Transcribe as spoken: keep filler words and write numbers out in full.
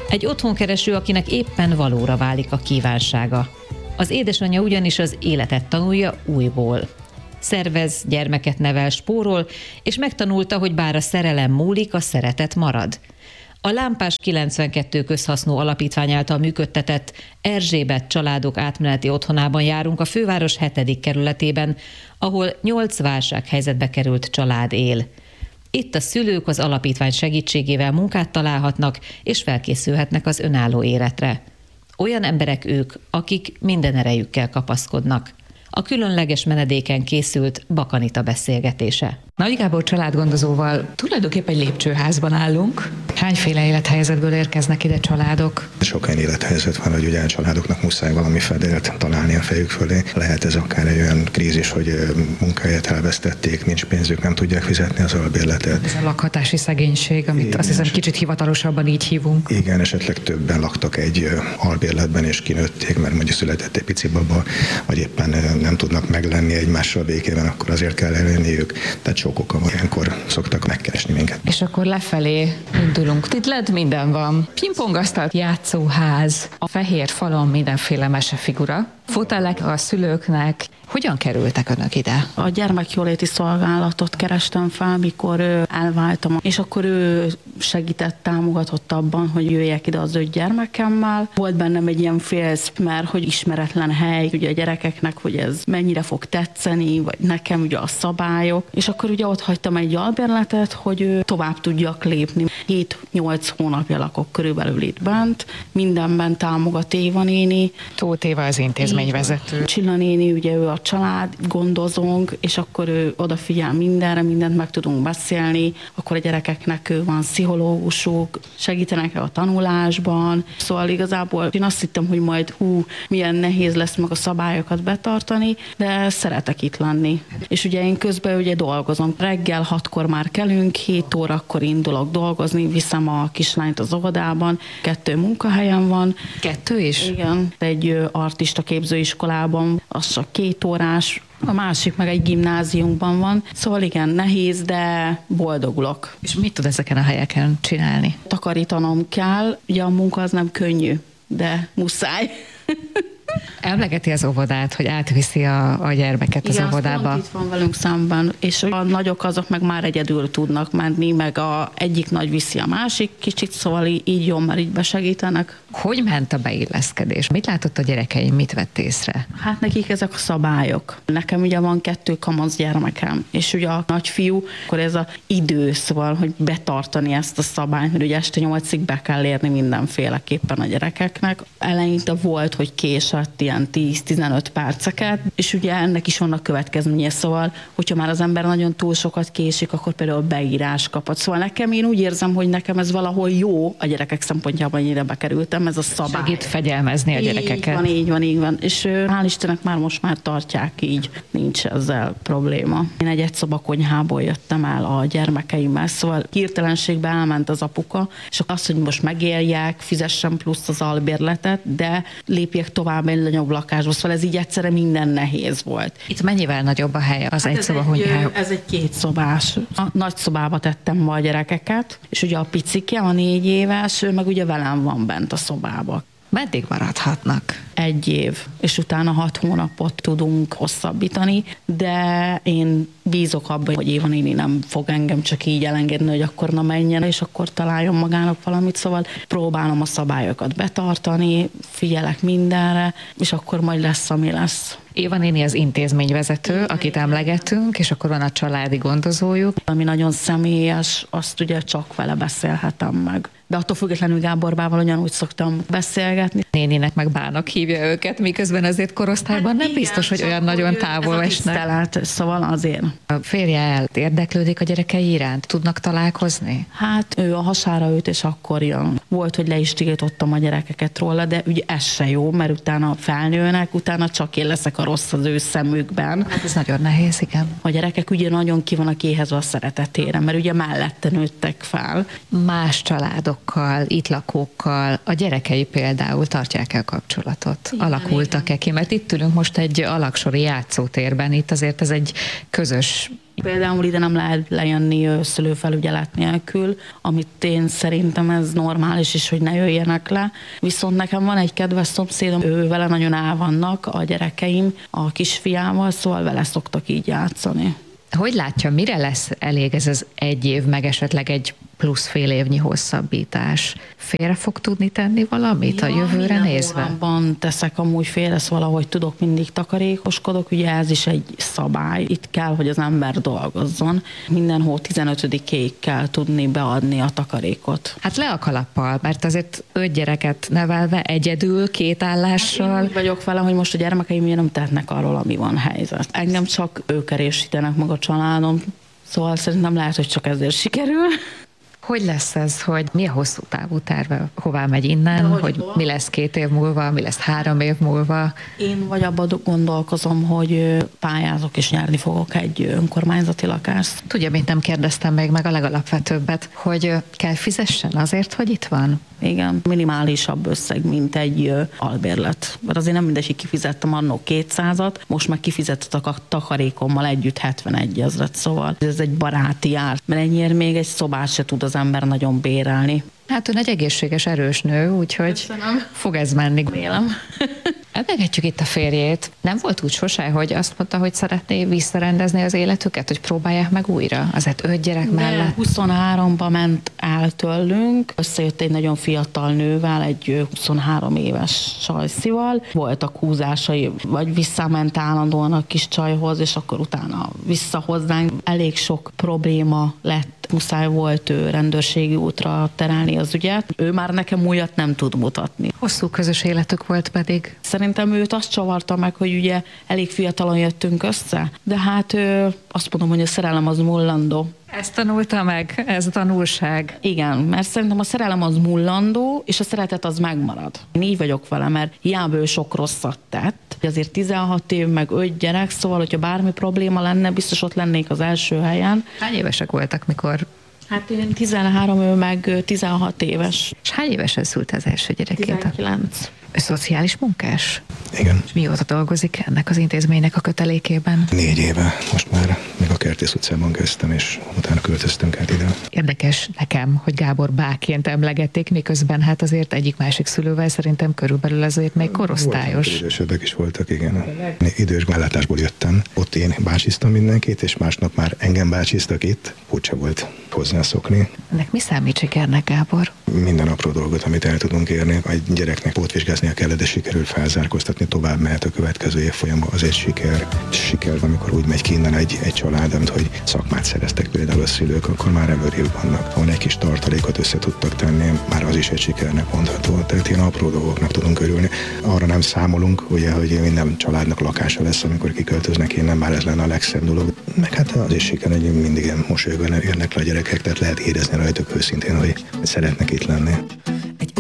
Egy otthonkereső, akinek éppen valóra válik a kívánsága. Az édesanyja ugyanis az életet tanulja újból. Szervez, gyermeket nevel, spórol, és megtanulta, hogy bár a szerelem múlik, a szeretet marad. A Lámpás kilencvenkettő közhasznú alapítvány által működtetett Erzsébet családok átmeneti otthonában járunk a főváros hetedik kerületében, ahol nyolc válsághelyzetbe került család él. Itt a szülők az alapítvány segítségével munkát találhatnak és felkészülhetnek az önálló életre. Olyan emberek ők, akik minden erejükkel kapaszkodnak. A különleges menedéken készült Bakanita beszélgetése. Nagy Gábor családgondozóval tulajdonképpen egy lépcsőházban állunk. Hányféle élethelyzetből érkeznek ide családok? Sok olyan élethelyzet van, hogy ugye a családoknak muszáj valami fedélt találni a fejük fölé. Lehet ez akár egy olyan krízis, hogy munkáját elvesztették, nincs pénzük, nem tudják fizetni az albérletet. Ez a lakhatási szegénység, amit igen, azt hiszem kicsit hivatalosabban így hívunk. Igen, esetleg többen laktak egy albérletben és kinőtték, mert mondjuk született egy pici baba, vagy éppen nem tudnak meglenni egymással békében, akkor azért kell elérniük. Tehát sok oka van, ilyenkor szoktak megkeresni minket. És akkor lefelé indulunk. Itt lent minden van. Pingpongasztal, játszóház, a fehér falon mindenféle mesefigura. Fotelek a szülőknek. Hogyan kerültek önök ide? A gyermekjóléti szolgálatot kerestem fel, mikor elváltam, és akkor ő segített, támogatott abban, hogy jöjjek ide az öt gyermekemmel. Volt bennem egy ilyen félsz, mert hogy ismeretlen hely, ugye a gyerekeknek, hogy ez mennyire fog tetszeni, vagy nekem ugye a szabályok. És akkor ugye ott hagytam egy albérletet, hogy tovább tudjak lépni. hét-nyolc hónapja lakok körülbelül itt bent, mindenben támogat Éva néni. Tóth Éva az intézményvezető. Csilla néni, ugye ő a család, gondozónk, és akkor ő odafigyel mindenre, mindent meg tudunk beszélni, akkor a gyerekeknek ő van pszichológusuk, segítenek a tanulásban. Szóval igazából én azt hittem, hogy majd hú, milyen nehéz lesz meg a szabályokat betartani, de szeretek itt lenni. És ugye én közben ugye dolgozom. Reggel hatkor már kelünk, hét órakor indulok dolgozni, viszem a kislányt az óvodában, kettő munkahelyem van. Kettő is? Igen, egy artista képzőiskolában, az csak két órás, a másik meg egy gimnáziumban van. Szóval igen, nehéz, de boldogulok. És mit tud ezeken a helyeken csinálni? Takarítanom kell, ugye a munka az nem könnyű, de muszáj. Emlegeti az óvodát, hogy átviszi a, a gyermeket igen, az óvodába. Igen, itt van velünk szemben, és a nagyok azok meg már egyedül tudnak menni, meg a egyik nagy viszi a másik kicsit, szóval így jó, mert így besegítenek. Hogy ment a beilleszkedés? Mit látott a gyerekeim, mit vett észre? Hát nekik ezek a szabályok. Nekem ugye van kettő kamasz gyermekem, és ugye a nagyfiú, akkor ez a idő, szóval, hogy betartani ezt a szabályt, mert ugye este nyolcig be kell érni mindenféleképpen a gyerekeknek. Eleinte volt, hogy késett ilyen tíz-tizenöt perceket, és ugye ennek is vannak következménye, szóval, hogyha már az ember nagyon túl sokat késik, akkor például beírás kapott. Szóval nekem én úgy érzem, hogy nekem ez valahol jó a gyerekek szempontjában, hogy ide bekerültem, ez a szabály. Segít fegyelmezni a gyerekeket. Így van, így van, így van. És hál' Istennek már most már tartják így, nincs ezzel probléma. Én egy egyszoba konyhából jöttem el a gyermekeimmel, szóval hirtelenségben elment az apuka, és azt, hogy most megéljek, fizessem plusz az albérletet, de lépjek tovább egy nagyobb lakásba, szóval ez így egyszerre minden nehéz volt. Itt mennyivel nagyobb a hely az hát egy szoba konyhája? Ez egy két szobás. A nagy szobába tettem be a gyerekeket, és ugye a picike, a négy éves, ő meg ugye velem van bent a szobába. Meddig maradhatnak? Egy év, és utána hat hónapot tudunk hosszabbítani, de én bízok abban, hogy Éva néni nem fog engem csak így elengedni, hogy akkor na menjen, és akkor találjon magának valamit, szóval próbálom a szabályokat betartani, figyelek mindenre, és akkor majd lesz, ami lesz. Éva néni az intézményvezető, akit emlegettünk, és akkor van a családi gondozójuk. Ami nagyon személyes, azt ugye csak vele beszélhetem meg. De attól függetlenül Gáborbával ugyanúgy szoktam beszélgetni. Néninek meg bának hívja őket, miközben azért korosztályban hát nem igen, biztos, hogy olyan nagyon távol esnek. Tisztelet, szóval azért. A férje el érdeklődik a gyerekei iránt? Tudnak találkozni? Hát ő a hasára őt, és akkor jön. Volt, hogy le is tiltottam a gyerekeket róla, de ugye ez se jó, mert utána felnőnek, utána csak én leszek a rossz az ő szemükben. Hát ez nagyon nehéz, igen. A gyerekek ugye nagyon ki vannak éhezve a szeretetére, mert ugye mellette nőttek fel. Más családokkal, itt lakókkal, a gyerekei például tartják el kapcsolatot? Igen, alakultak-e ki? Mert itt ülünk most egy alaksori játszótérben, itt azért ez egy közös Például ide nem lehet lejönni szülőfelügyelet nélkül, amit én szerintem ez normális is, hogy ne jöjjenek le. Viszont nekem van egy kedves szomszédom, ő vele nagyon el vannak a gyerekeim, a kisfiával, szóval vele szoktak így játszani. Hogy látja, mire lesz elég ez az egy év, meg esetleg egy plusz fél évnyi hosszabbítás? Félre fog tudni tenni valamit ja, a jövőre nézve? Minden teszek amúgy félre, valahogy tudok, mindig takarékoskodok, ugye ez is egy szabály. Itt kell, hogy az ember dolgozzon. Minden hó tizenötödikéig kell tudni beadni a takarékot. Hát le a kalappal, mert azért öt gyereket nevelve egyedül, két állással. Hát én úgy vagyok vele, hogy most a gyermekeim ugye nem tehetnek arról, ami van helyzet. Engem csak ők erősítenek meg a családom, szóval szerintem lehet, hogy csak ezért sikerül. Hogy lesz ez, hogy mi a hosszú távú terve, hová megy innen, hogy, hogy mi lesz két év múlva, mi lesz három év múlva? Én vagy abban gondolkozom, hogy pályázok és nyerni fogok egy önkormányzati lakást. Tudja, mint nem kérdeztem még meg a legalapvetőbbet, hogy kell fizessen azért, hogy itt van? Igen, minimálisabb összeg, mint egy albérlet. Mert azért nem mindegy, hogy kifizettem annó kétszázat, most meg kifizettek a takarékommal együtt hetvenegy ezret, szóval ez egy baráti ár, mert ennyire még egy szobát se tud az ember nagyon bérelni. Hát ön egy egészséges, erős nő, úgyhogy Köszönöm. Fog ez menni. Vélem. Emlegetjük itt a férjét. Nem volt úgy sose, hogy azt mondta, hogy szeretné visszarendezni az életüket, hogy próbálják meg újra? Azért öt gyerek De mellett. huszonháromba ment el tőlünk, összejött egy nagyon fiatal nővel, egy huszonhárom éves csajszival. Voltak húzásai, vagy visszament állandóan a kis csajhoz, és akkor utána vissza hozzánk. Elég sok probléma lett. Muszáj volt ő rendőrségi útra terelni az ügyet. Ő már nekem újat nem tud mutatni. Hosszú közös életük volt pedig. Szerintem őt azt csavarta meg, hogy ugye elég fiatalon jöttünk össze, de hát ő, azt mondom, hogy a szerelem az mullandó. Ezt tanulta meg, ez a tanulság. Igen, mert szerintem a szerelem az mullandó, és a szeretet az megmarad. Én így vagyok vele, mert hiába ő sok rosszat tett. Azért tizenhat év, meg öt gyerek, szóval, hogyha bármi probléma lenne, biztos ott lennék az első helyen. Hány évesek voltak, mikor? Hát én tizenhárom, ő meg tizenhat éves. És hány évesen szült az első gyerekét? tizenkilenc. Ő szociális munkás? Igen. És mióta dolgozik ennek az intézménynek a kötelékében? Négy éve. Most már még a Kertész utcában kezdtem, és utána költöztünk át ide. Érdekes nekem, hogy Gábor báként emlegették, miközben hát azért egyik-másik szülővel szerintem körülbelül azért még korosztályos. Voltak, idősebbek is voltak, igen. Idős ellátásból jöttem. Ott én bácsiztam mindenkit, és másnap már engem bácsiztak itt. Furcsa volt hozzászokni. Ennek mi számít sikernek, Gábor? Minden apró dolgot, amit el tudunk érni. Egy gyereknek pótvizsgáznia kell, de sikerül felzárkóztatni, tovább mehet a következő évfolyamban, az egy siker. Siker, amikor úgy megy ki innen egy, egy család, amit, hogy szakmát szereztek például a szülők, akkor már evőrébb vannak. Ha egy kis tartalékot össze tudtak tenni, már az is egy sikernek mondható. Tehát ilyen apró dolgoknak tudunk örülni. Arra nem számolunk, ugye, hogy minden családnak lakása lesz, amikor kiköltöznek innen, már ez lenne a legszebb dolog. Meg hát az is siker, hogy mindig ilyen mosolyogva jönnek le a gyerekek, tehát lehet érezni rajtuk őszintén, hogy szeretnek itt lenni.